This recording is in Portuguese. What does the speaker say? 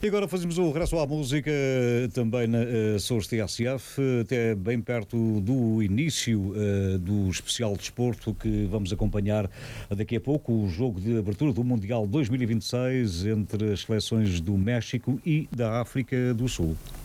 E agora fazemos o regresso à música também na SOS TSF, até bem perto do início do especial desporto que vamos acompanhar daqui a pouco, o jogo de abertura do Mundial 2026 entre as seleções do México e da África do Sul.